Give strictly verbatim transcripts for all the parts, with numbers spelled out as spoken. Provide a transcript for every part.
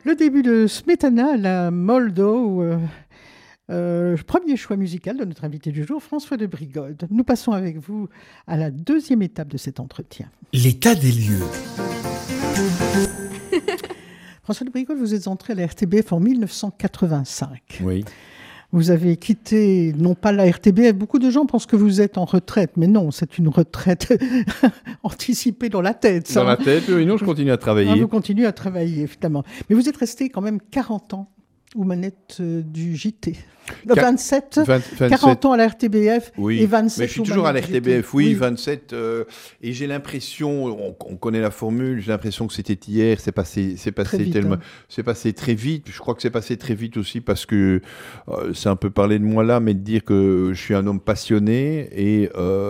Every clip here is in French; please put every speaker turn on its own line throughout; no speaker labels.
Le début de Smetana, la Moldo, euh, euh, premier choix musical de notre invité du jour, François de Brigode. Nous passons avec vous à la deuxième étape de cet entretien.
L'état des lieux.
François de Brigode, vous êtes entré à la R T B F en mille neuf cent quatre-vingt-cinq.
Oui.
Vous avez quitté, non pas la R T B F, beaucoup de gens pensent que vous êtes en retraite, mais non, c'est une retraite anticipée dans la tête. Ça.
Dans la tête, oui, non, je continue à travailler.
Ah, vous continuez à travailler, évidemment. Mais vous êtes resté quand même quarante ans aux manettes euh, du J T.
Qua-
vingt-sept,
vingt, vingt-sept,
quarante ans à la R T B F
oui.
et vingt-sept
Mais je suis
aux
toujours à la
manettes
R T B F,
du J T.
oui, vingt-sept. Euh, et j'ai l'impression, on, on connaît la formule, j'ai l'impression que c'était hier, c'est passé, c'est passé
Très vite,
tellement,
hein.
c'est passé très vite. Je crois que c'est passé très vite aussi parce que euh, c'est un peu parler de moi là, mais de dire que je suis un homme passionné et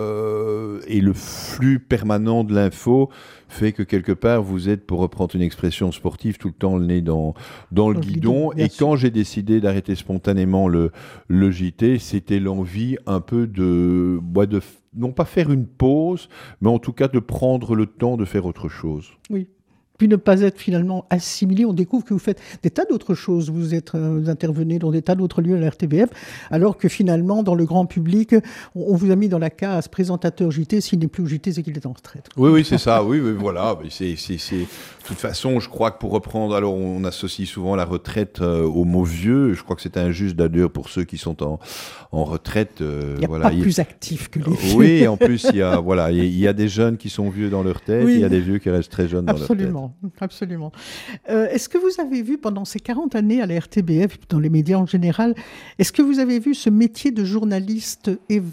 euh, et le flux permanent de l'info fait que quelque part vous êtes, pour reprendre une expression sportive, tout le temps le nez dans dans le
Dans le
guidon.
guidon, bien
Et
sûr.
quand j'ai décidé d'arrêter spontanément le le J T, c'était l'envie un peu de, bah, de non pas faire une pause, mais en tout cas de prendre le temps de faire autre chose.
Oui. Puis ne pas être finalement assimilé. On découvre que vous faites des tas d'autres choses. Vous êtes euh, vous intervenez dans des tas d'autres lieux à la R T B F, alors que finalement, dans le grand public, on, on vous a mis dans la case présentateur J T. S'il n'est plus au J T, c'est qu'il est en retraite.
Oui, oui, c'est ça. Oui, oui, voilà. Mais c'est, c'est, c'est... De toute façon, je crois que pour reprendre, alors on associe souvent la retraite euh, au mot vieux. Je crois que c'est injuste d'ailleurs pour ceux qui sont en, en retraite. Euh,
Il n'y a
voilà.
pas
Il-
plus actif que les vieux.
Oui, en plus, il y a, voilà, il y a- il y a des jeunes qui sont vieux dans leur tête,
Oui.
il y a des vieux qui restent très jeunes dans leur tête.
Absolument, absolument. Euh, est-ce que vous avez vu pendant ces quarante années à la R T B F, dans les médias en général, est-ce que vous avez vu ce métier de journaliste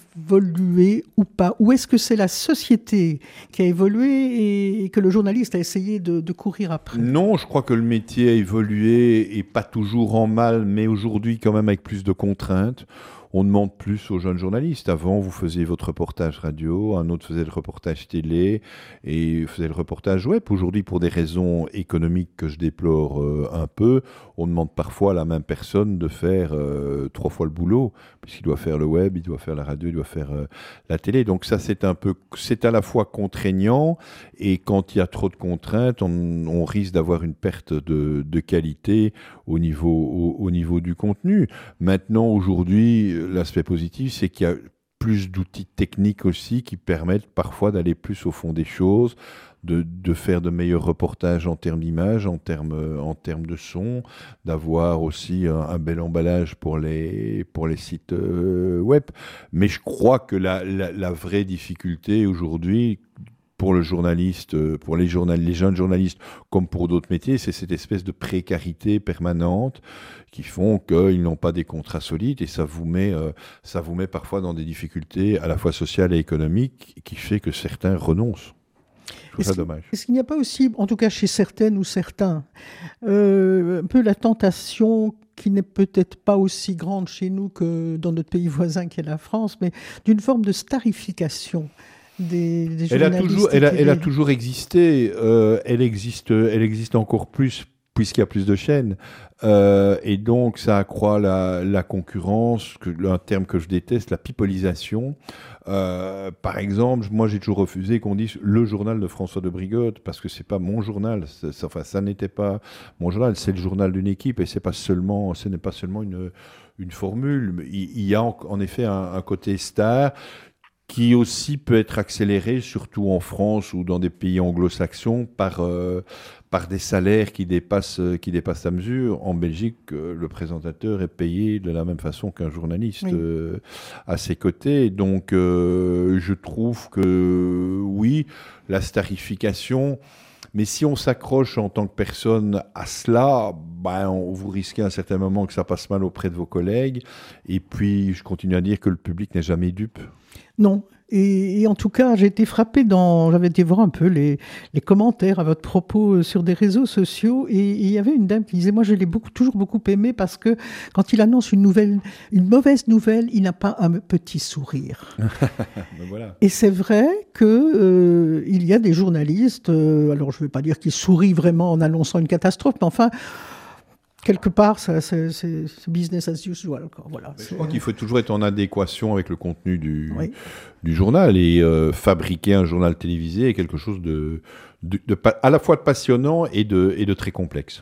évoluer ou pas? Ou est-ce que c'est la société qui a évolué et que le journaliste a essayé de, de courir après?
Non, je crois que le métier a évolué et pas toujours en mal, mais aujourd'hui quand même avec plus de contraintes. On demande plus aux jeunes journalistes. Avant, vous faisiez votre reportage radio, un autre faisait le reportage télé et faisait le reportage web. Aujourd'hui, pour des raisons économiques que je déplore euh, un peu, on demande parfois à la même personne de faire euh, trois fois le boulot, puisqu'il doit faire le web, il doit faire la radio, il doit faire euh, la télé. Donc ça, c'est un peu, c'est à la fois contraignant et quand il y a trop de contraintes, on, on risque d'avoir une perte de, de qualité au niveau, au, au niveau du contenu. Maintenant, aujourd'hui, l'aspect positif, c'est qu'il y a plus d'outils techniques aussi qui permettent parfois d'aller plus au fond des choses, de, de faire de meilleurs reportages en termes d'image, en termes, en termes de son, d'avoir aussi un, un bel emballage pour les, pour les sites euh, web. Mais je crois que la, la, la vraie difficulté aujourd'hui, pour le journaliste, euh, pour les, journal- les jeunes journalistes, comme pour d'autres métiers, c'est cette espèce de précarité permanente qui font qu'ils n'ont pas des contrats solides et ça vous met, euh, ça vous met parfois dans des difficultés à la fois sociales et économiques qui fait que certains renoncent. Je trouve
Est-ce
ça
qu'il-
dommage.
Est-ce qu'il n'y a pas aussi, en tout cas chez certaines ou certains, euh, un peu la tentation qui n'est peut-être pas aussi grande chez nous que dans notre pays voisin qui est la France, mais d'une forme de starification des, des
Elle a
journalistes
toujours, elle a, elle a
télé.
toujours existé. Euh, elle existe, elle existe encore plus puisqu'il y a plus de chaînes. Euh, et donc, ça accroît la, la concurrence, que, un terme que je déteste, la pipolisation. Euh, par exemple, moi, j'ai toujours refusé qu'on dise le journal de François de Brigode, parce que c'est pas mon journal. C'est- c'est- enfin, ça n'était pas mon journal, c'est le journal d'une équipe, et c'est pas seulement, ce n'est pas seulement une, une formule. Il, il y a en, en effet un, un côté star qui aussi peut être accéléré, surtout en France ou dans des pays anglo-saxons, par, euh, par des salaires qui dépassent, euh, qui dépassent la mesure. En Belgique, euh, le présentateur est payé de la même façon qu'un journaliste
Oui.
euh, à ses côtés. Donc, euh, je trouve que, oui, la starification... Mais si on s'accroche en tant que personne à cela, ben, on, vous risquez à un certain moment que ça passe mal auprès de vos collègues. Et puis, je continue à dire que le public n'est jamais dupe.
Non. Et, et en tout cas, j'ai été frappée dans... J'avais été voir un peu les, les commentaires à votre propos euh, sur des réseaux sociaux et et il y avait une dame qui disait « Moi, je l'ai beaucoup, toujours beaucoup aimé parce que quand il annonce une nouvelle, une mauvaise nouvelle, il n'a pas un petit sourire. »
Ben voilà.
Et c'est vrai qu'il euh, y a des journalistes, euh, alors je ne vais pas dire qu'ils sourient vraiment en annonçant une catastrophe, mais enfin, quelque part, ça, c'est, c'est, c'est business as usual. Quoi. Voilà,
Je
c'est...
crois qu'il faut toujours être en adéquation avec le contenu du,
Oui.
du journal et euh, fabriquer un journal télévisé est quelque chose de, de, de pa- à la fois de passionnant et de, et de très complexe.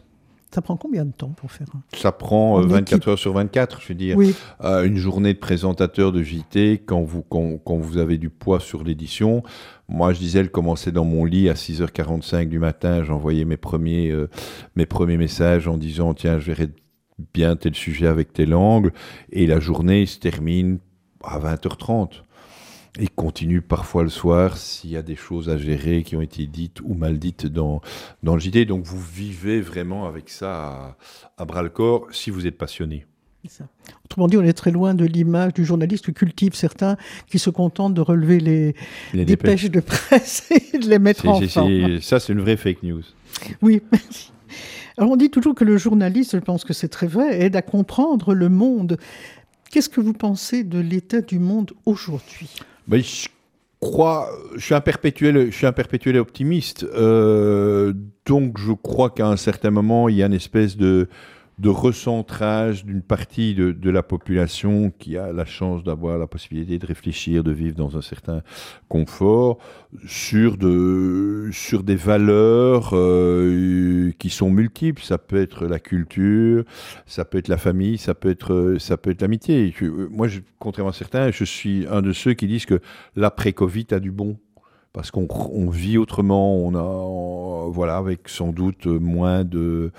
Ça prend combien de temps pour faire un...
Ça prend euh, vingt-quatre heures sur vingt-quatre, je veux dire.
Oui.
Euh, une journée de présentateur de J T, quand vous, quand, quand vous avez du poids sur l'édition. Moi, je disais, elle commençait dans mon lit à six heures quarante-cinq du matin. J'envoyais mes premiers, euh, mes premiers messages en disant, tiens, je verrai bien tel sujet avec tel angle. Et la journée se termine à vingt heures trente. Et continue parfois le soir s'il y a des choses à gérer qui ont été dites ou mal dites dans, dans le J T. Donc vous vivez vraiment avec ça à, à bras-le-corps si vous êtes passionné.
C'est ça. Autrement dit, on est très loin de l'image du journaliste que cultivent certains qui se contentent de relever les, les dépêches. dépêches de presse et de les mettre
c'est,
en
c'est,
forme.
C'est, ça, c'est une vraie fake news.
Oui, merci. Alors on dit toujours que le journaliste, je pense que c'est très vrai, aide à comprendre le monde. Qu'est-ce que vous pensez de l'état du monde aujourd'hui ?
Ben, je crois, je suis un perpétuel, je suis un perpétuel optimiste. Euh, donc, je crois qu'à un certain moment, il y a une espèce de, de recentrage d'une partie de, de la population qui a la chance d'avoir la possibilité de réfléchir, de vivre dans un certain confort, sur, de, sur des valeurs euh, qui sont multiples. Ça peut être la culture, ça peut être la famille, ça peut être, ça peut être l'amitié. Je, moi, je, contrairement à certains, je suis un de ceux qui disent que l'après-Covid a du bon. Parce qu'on on vit autrement, on a, on, voilà, avec sans doute moins de...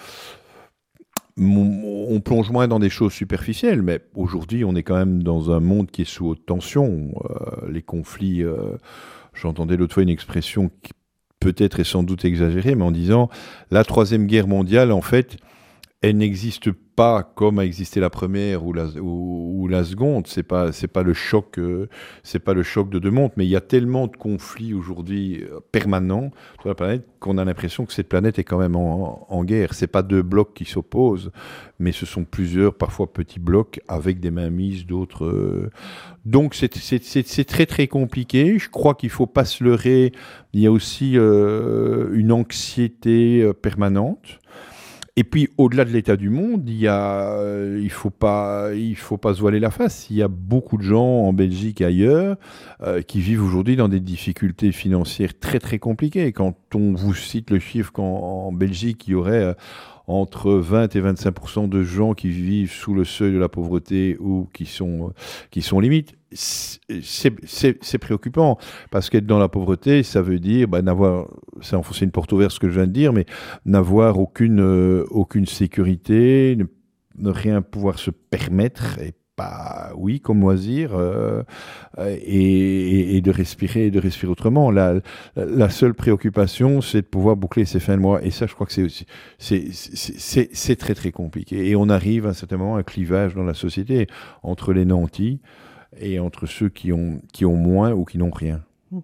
On plonge moins dans des choses superficielles, mais aujourd'hui, on est quand même dans un monde qui est sous haute tension. Euh, les conflits, euh, j'entendais l'autre fois une expression qui peut-être est sans doute exagérée, mais en disant la Troisième Guerre mondiale, en fait, elle n'existe pas comme a existé la première ou la, ou, ou la seconde. C'est pas, c'est pas le choc, euh, c'est pas le choc de deux mondes, mais il y a tellement de conflits aujourd'hui euh, permanents sur la planète qu'on a l'impression que cette planète est quand même en, en guerre. C'est pas deux blocs qui s'opposent, mais ce sont plusieurs, parfois petits blocs avec des mainmises d'autres. Euh... Donc c'est, c'est, c'est, c'est très très compliqué. Je crois qu'il faut pas se leurrer. Il y a aussi euh, une anxiété euh, permanente. Et puis, au-delà de l'état du monde, il y a, euh, il faut pas, il faut pas se voiler la face. Il y a beaucoup de gens en Belgique et ailleurs euh, qui vivent aujourd'hui dans des difficultés financières très très compliquées. Quand on vous cite le chiffre qu'en en Belgique, il y aurait euh, entre vingt et vingt-cinq pour cent de gens qui vivent sous le seuil de la pauvreté ou qui sont, euh, qui sont limites, c'est, c'est, c'est préoccupant. Parce qu'être dans la pauvreté, ça veut dire bah, n'avoir, c'est enfoncer une porte ouverte ce que je viens de dire, mais n'avoir aucune, euh, aucune sécurité, ne, ne rien pouvoir se permettre, et pas, oui, comme loisir, euh, et, et de respirer, et de respirer autrement. La, la seule préoccupation, c'est de pouvoir boucler ses fins de mois. Et ça, je crois que c'est aussi, c'est, c'est, c'est, c'est très, très compliqué. Et on arrive à un certain moment à un clivage dans la société entre les nantis et entre ceux qui ont, qui ont moins ou qui n'ont rien.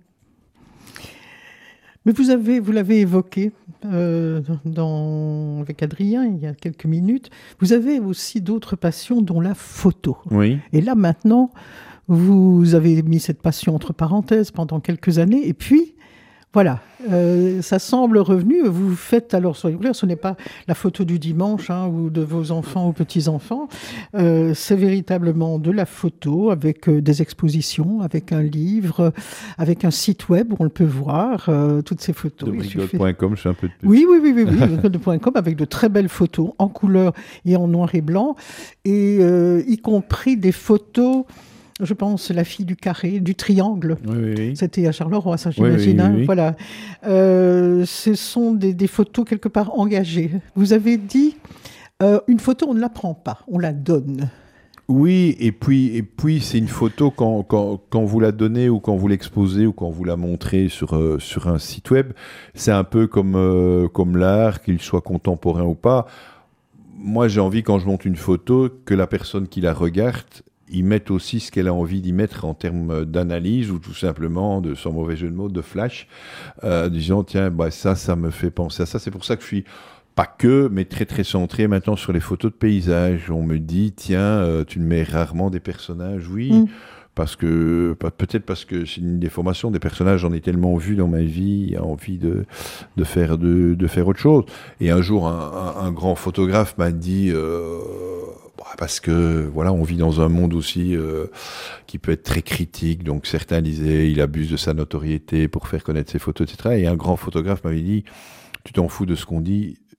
Mais vous, avez, vous l'avez évoqué euh, dans, avec Adrien il y a quelques minutes, vous avez aussi d'autres passions dont la photo.
Oui.
Et là maintenant, vous avez mis cette passion entre parenthèses pendant quelques années et puis voilà, euh, ça semble revenu. Vous faites, alors soyez clairs, ce n'est pas la photo du dimanche hein, ou de vos enfants ou petits-enfants. Euh, c'est véritablement de la photo avec euh, des expositions, avec un livre, avec un site web où on le peut voir, euh, toutes ces photos.
De brigode point com, je suis un peu de plus.
Oui, oui, oui, oui, oui brigode point com avec de très belles photos en couleur et en noir et blanc, et euh, y compris des photos... Je pense La fille du carré, du triangle.
Oui, oui, oui.
C'était à Charleroi, ça j'imagine.
Oui, oui,
hein,
oui.
Voilà. Euh, ce sont des, des photos quelque part engagées. Vous avez dit, euh, une photo, on ne la prend pas, on la donne.
Oui, et puis, et puis c'est une photo quand, quand, quand vous la donnez ou quand vous l'exposez ou quand vous la montrez sur, euh, sur un site web. C'est un peu comme, euh, comme l'art, qu'il soit contemporain ou pas. Moi, j'ai envie, quand je monte une photo, que la personne qui la regarde y mette aussi ce qu'elle a envie d'y mettre en termes d'analyse ou tout simplement, de, sans mauvais jeu de mots, de flash, euh, disant, tiens, bah, ça, ça me fait penser à ça. C'est pour ça que je suis pas que, mais très très centré maintenant sur les photos de paysages. On me dit, tiens, euh, tu ne mets rarement des personnages. Oui, mmh. parce que, peut-être parce que c'est une déformation des personnages, j'en ai tellement vu dans ma vie, j'ai envie de, de, faire, de, de faire autre chose. Et un jour, un, un, un grand photographe m'a dit... Euh, parce que voilà, on vit dans un monde aussi euh, qui peut être très critique. Donc certains disaient il abuse de sa notoriété pour faire connaître ses photos, et cetera. Et un grand photographe m'avait dit tu t'en fous de ce qu'on dit,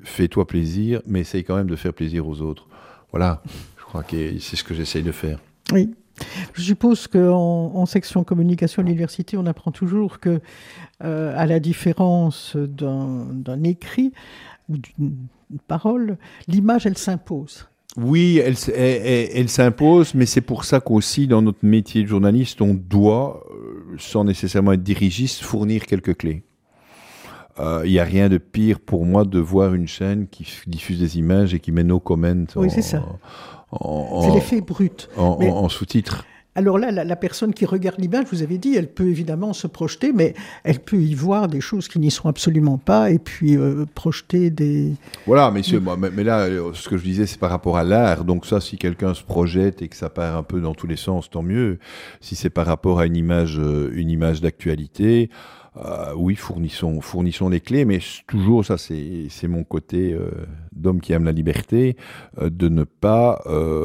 fais-toi plaisir, mais essaye quand même de faire plaisir aux autres. Voilà, je crois que c'est ce que j'essaye de faire.
Oui. Je suppose qu'en en section communication à l'université, on apprend toujours que, euh, à la différence d'un, d'un écrit ou d'une parole, l'image, elle s'impose.
Oui, elle, elle, elle, elle s'impose, mais c'est pour ça qu'aussi, dans notre métier de journaliste, on doit, sans nécessairement être dirigiste, fournir quelques clés. Il euh, n'y a rien de pire pour moi de voir une chaîne qui diffuse des images et qui met no comment
oui,
en,
c'est ça.
En,
c'est l'effet brut.
En,
mais,
en, en sous-titres.
Alors là, la, la personne qui regarde l'image, vous avez dit, elle peut évidemment se projeter, mais elle peut y voir des choses qui n'y sont absolument pas et puis euh, projeter des...
Voilà, messieurs, moi, mais, mais là, ce que je disais, c'est par rapport à l'art. Donc ça, si quelqu'un se projette et que ça part un peu dans tous les sens, tant mieux. Si c'est par rapport à une image, une image d'actualité... Euh, oui, fournissons, fournissons les clés, mais toujours, ça c'est, c'est mon côté euh, d'homme qui aime la liberté, euh, de ne pas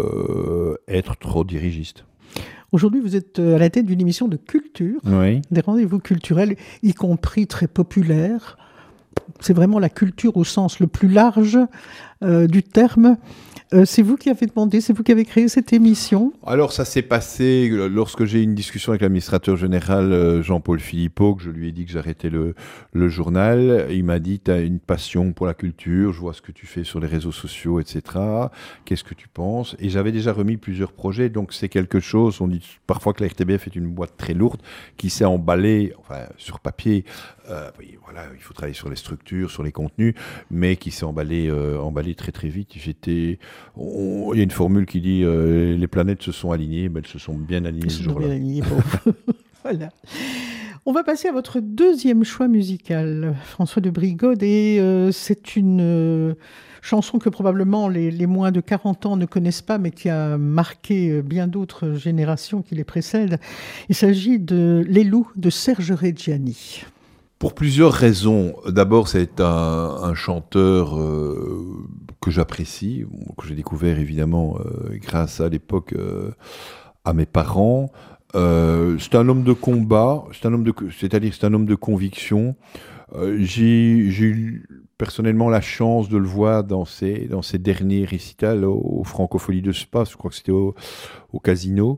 euh, être trop dirigiste.
Aujourd'hui, vous êtes à la tête d'une émission de culture,
oui.
Des rendez-vous culturels, y compris très populaires. C'est vraiment la culture au sens le plus large euh, du terme. Euh, c'est vous qui avez demandé, c'est vous qui avez créé cette émission?
Alors, ça s'est passé lorsque j'ai eu une discussion avec l'administrateur général Jean-Paul Philippot, que je lui ai dit que j'arrêtais le, le journal. Il m'a dit, tu as une passion pour la culture, je vois ce que tu fais sur les réseaux sociaux, et cetera. Qu'est-ce que tu penses? Et j'avais déjà remis plusieurs projets, donc c'est quelque chose, on dit parfois que la R T B F est une boîte très lourde, qui s'est emballée, enfin, sur papier, euh, oui, voilà, il faut travailler sur les structures, sur les contenus, mais qui s'est emballée euh, emballé très très vite. J'étais... On, il y a une formule qui dit euh, les planètes se sont alignées, ben, elles se sont bien alignées ce jour-là. Bien alignées,
bon. Voilà. On va passer à votre deuxième choix musical, François de Brigode, et euh, c'est une euh, chanson que probablement les, les moins de quarante ans ne connaissent pas, mais qui a marqué bien d'autres générations qui les précèdent. Il s'agit de Les Loups de Serge Reggiani.
Pour plusieurs raisons. D'abord, c'est un, un chanteur euh, que j'apprécie, que j'ai découvert évidemment euh, grâce à l'époque euh, à mes parents. Euh, c'est un homme de combat, c'est un homme de, c'est-à-dire c'est un homme de conviction. Euh, j'ai, j'ai eu personnellement la chance de le voir dans ses, dans ses derniers récitals au, au Francophonie de Spa, je crois que c'était au, au Casino.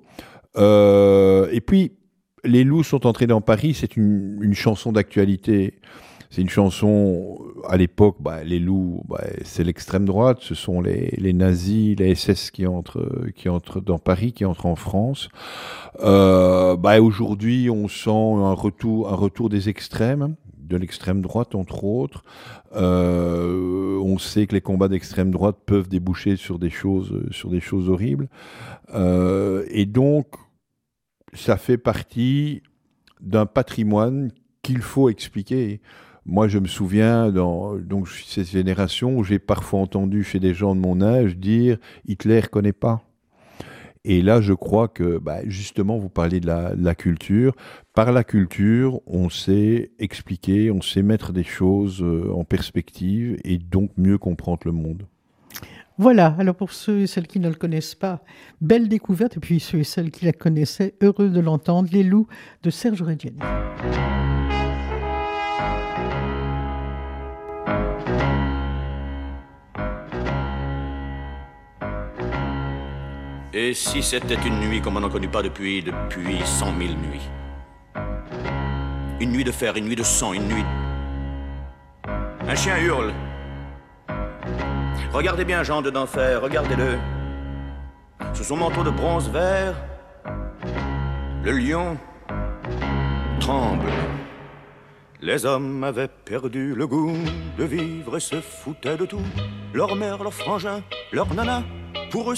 Euh, et puis, Les Loups sont entrés dans Paris, c'est une, une chanson d'actualité. C'est une chanson, à l'époque, bah, Les Loups, bah, c'est l'extrême droite, ce sont les, les nazis, les S S qui entrent, qui entrent dans Paris, qui entrent en France. Euh, bah, aujourd'hui, on sent un retour, un retour des extrêmes, de l'extrême droite entre autres. Euh, on sait que les combats d'extrême droite peuvent déboucher sur des choses, sur des choses horribles. Euh, et donc, ça fait partie d'un patrimoine qu'il faut expliquer. Moi, je me souviens, dans donc, cette génération où j'ai parfois entendu chez des gens de mon âge dire « Hitler ne connaît pas ». Et là, je crois que, bah, justement, vous parlez de la, de la culture. Par la culture, on sait expliquer, on sait mettre des choses en perspective et donc mieux comprendre le monde.
Voilà, alors pour ceux et celles qui ne le connaissent pas, belle découverte, et puis ceux et celles qui la connaissaient, heureux de l'entendre, Les Loups de Serge Reggiani.
Et si c'était une nuit comme on n'en connaît pas depuis, depuis cent mille nuits? Une nuit de fer, une nuit de sang, une nuit... Un chien hurle. Regardez bien Jean de d'enfer, regardez-le. Sous son manteau de bronze vert, le lion tremble. Les hommes avaient perdu le goût de vivre et se foutaient de tout. Leur mère, leur frangin, leur nana, pour eux